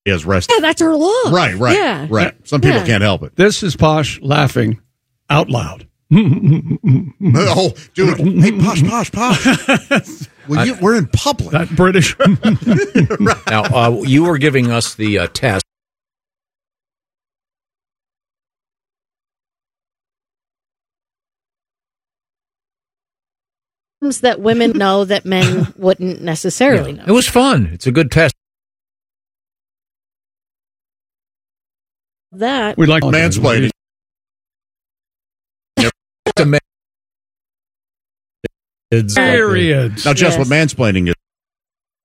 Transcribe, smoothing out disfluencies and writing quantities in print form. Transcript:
is resting. Yeah, that's her law. Right. Yeah. Right. Some people can't help it. This is Posh laughing out loud. Oh, dude. Hey, Posh. Well, we're in public. That British. Right. Now, you were giving us the test. That women know that men wouldn't necessarily know. It was fun. It's a good test. That We like mansplaining. Periods. Now, Jess, what mansplaining is?